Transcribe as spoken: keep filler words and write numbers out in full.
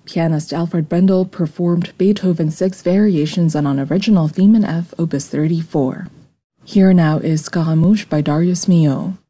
Pianist Alfred Brendel performed Beethoven's six variations on an original theme in F, opus thirty-four. Here now is Scaramouche by Darius Milhaud.